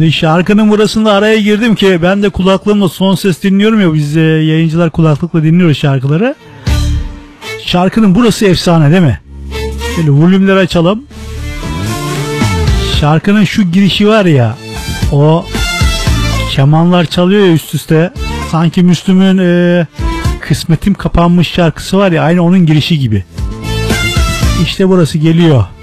Şimdi şarkının burasında araya girdim ki ben de kulaklığımla son ses dinliyorum ya, biz yayıncılar kulaklıkla dinliyoruz şarkıları. Şarkının burası efsane değil mi? Şöyle volümleri açalım. Şarkının şu girişi var ya, o kemanlar çalıyor ya üst üste. Sanki Müslüm'ün Kısmetim Kapanmış şarkısı var ya, aynı onun girişi gibi. İşte burası geliyor.